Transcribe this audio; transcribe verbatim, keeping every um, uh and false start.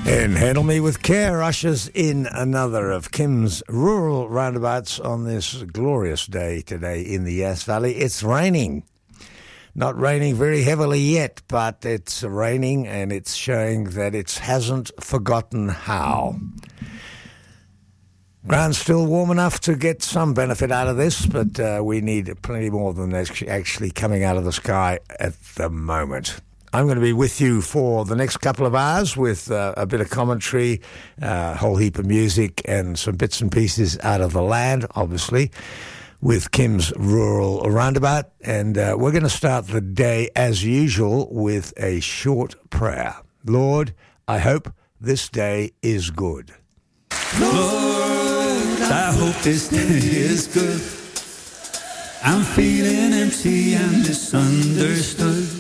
And Handle Me With Care ushers in another of Kim's rural roundabouts on this glorious day today in the Yass Valley. It's raining. Not raining very heavily yet, but it's raining and it's showing that it hasn't forgotten how. Ground's still warm enough to get some benefit out of this, but uh, we need plenty more than actually coming out of the sky at the moment. I'm going to be with you for the next couple of hours with uh, a bit of commentary, uh, a whole heap of music, and some bits and pieces out of the land, obviously, with Kim's Rural Roundabout. And uh, we're going to start the day, as usual, with a short prayer. Lord, I hope this day is good. Lord, I hope this day is good. I'm feeling empty and misunderstood.